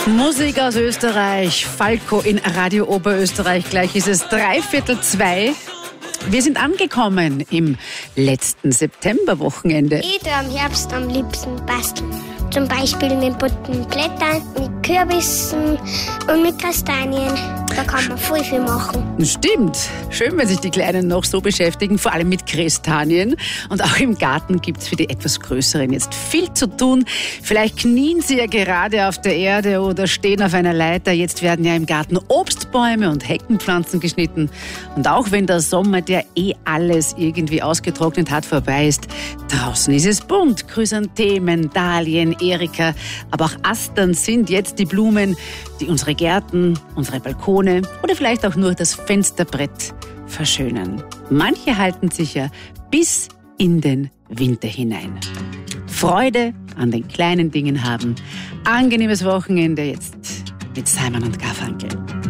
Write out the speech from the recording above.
Musik aus Österreich, Falco in Radio Oberösterreich. Gleich ist es 1:45. Wir sind angekommen im letzten Septemberwochenende. Ich tue im Herbst am liebsten basteln. Zum Beispiel mit bunten Blättern, mit Kürbissen und mit Kastanien. Da kann man voll viel machen. Stimmt. Schön, wenn sich die Kleinen noch so beschäftigen, vor allem mit Kastanien. Und auch im Garten gibt es für die etwas Größeren jetzt viel zu tun. Vielleicht knien sie ja gerade auf der Erde oder stehen auf einer Leiter. Jetzt werden ja im Garten Obstbäume und Heckenpflanzen geschnitten. Und auch wenn der Sommer, der alles irgendwie ausgetrocknet hat, vorbei ist, draußen ist es bunt. Chrysanthemen, Dahlien, Erika, aber auch Astern sind jetzt die Blumen, die unsere Gärten, unsere Balkone oder vielleicht auch nur das Fensterbrett verschönern. Manche halten sich ja bis in den Winter hinein. Freude an den kleinen Dingen haben. Angenehmes Wochenende jetzt mit Simon und Garfunkel.